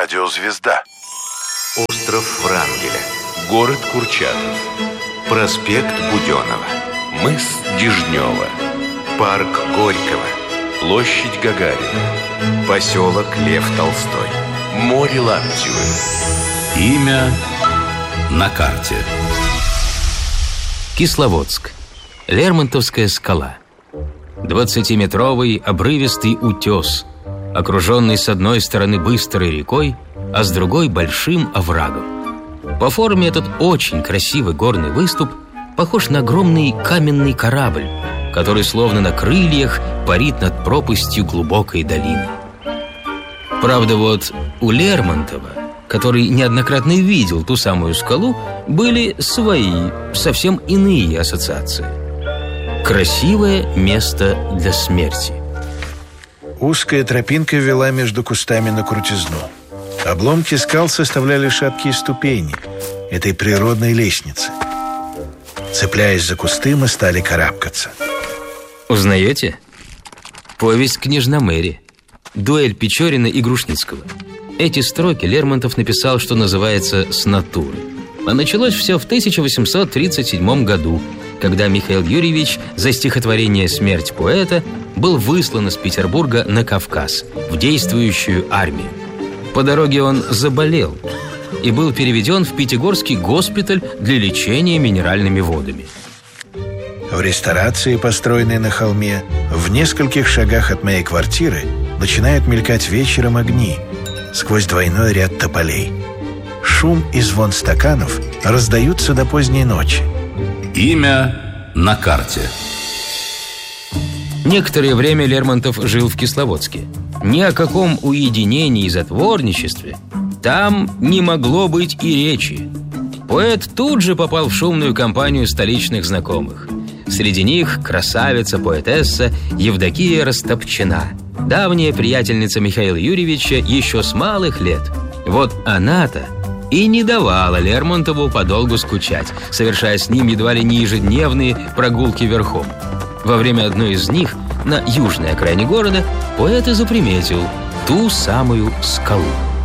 Радиозвезда. Остров Врангеля. Город Курчатов. Проспект Буденова. Мыс Дежнева. Парк Горького. Площадь Гагарина. Поселок Лев Толстой. Море Лаптевы. Имя на карте. Кисловодск. Лермонтовская скала. 20-метровый обрывистый утес, окруженный с одной стороны быстрой рекой, а с другой большим оврагом. По форме этот очень красивый горный выступ похож на огромный каменный корабль, который словно на крыльях парит над пропастью глубокой долины. Правда, вот у Лермонтова, который неоднократно видел ту самую скалу, были свои, совсем иные ассоциации. Красивое место для смерти. Узкая тропинка вела между кустами на крутизну. Обломки скал составляли шаткие ступени этой природной лестницы. Цепляясь за кусты, мы стали карабкаться. Узнаете? Повесть «Княжна Мэри». Дуэль Печорина и Грушницкого. Эти строки Лермонтов написал, что называется, с натуры. А началось все в 1837 году, когда Михаил Юрьевич за стихотворение «Смерть поэта» был выслан из Петербурга на Кавказ, в действующую армию. По дороге он заболел и был переведен в Пятигорский госпиталь для лечения минеральными водами. В ресторации, построенной на холме, в нескольких шагах от моей квартиры начинают мелькать вечером огни сквозь двойной ряд тополей. Шум и звон стаканов раздаются до поздней ночи. Имя на карте. Некоторое время Лермонтов жил в Кисловодске. Ни о каком уединении и затворничестве там не могло быть и речи. Поэт тут же попал в шумную компанию столичных знакомых. Среди них красавица-поэтесса Евдокия Растопчина, давняя приятельница Михаила Юрьевича еще с малых лет. Вот она-то и не давала Лермонтову подолгу скучать, совершая с ним едва ли не ежедневные прогулки верхом. Во время одной из них на южной окраине города поэт и заприметил ту самую скалу.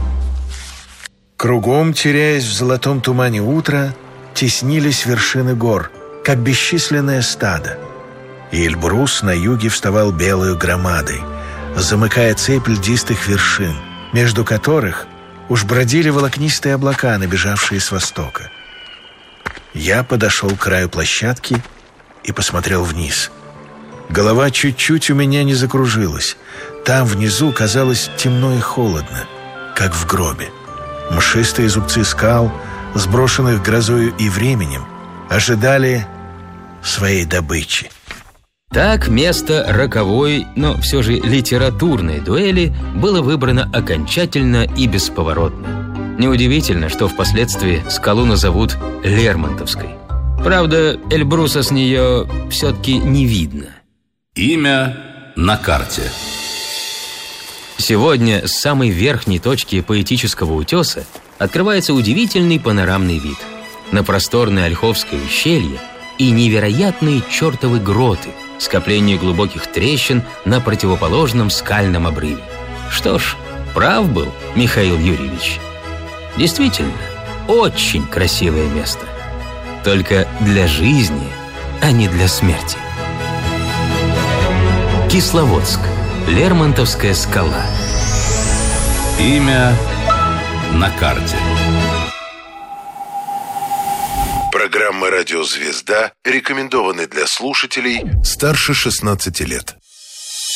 Кругом, теряясь в золотом тумане утра, теснились вершины гор, как бесчисленное стадо. И Эльбрус на юге вставал белою громадой, замыкая цепь льдистых вершин, между которых уж бродили волокнистые облака, набежавшие с востока. Я подошел к краю площадки и посмотрел вниз. Голова чуть-чуть у меня не закружилась. Там внизу казалось темно и холодно, как в гробе. Мшистые зубцы скал, сброшенных грозою и временем, ожидали своей добычи. Так место роковой, но все же литературной дуэли было выбрано окончательно и бесповоротно. Неудивительно, что впоследствии скалу назовут Лермонтовской. Правда, Эльбруса с нее все-таки не видно. Имя на карте. Сегодня с самой верхней точки поэтического утеса открывается удивительный панорамный вид на просторное Ольховское ущелье и невероятные чертовы гроты, скопление глубоких трещин на противоположном скальном обрыве. Что ж, прав был Михаил Юрьевич. Действительно, очень красивое место. Только для жизни, а не для смерти. Кисловодск. Лермонтовская скала. Имя на карте. Программа «Радиозвезда» рекомендованы для слушателей старше 16 лет.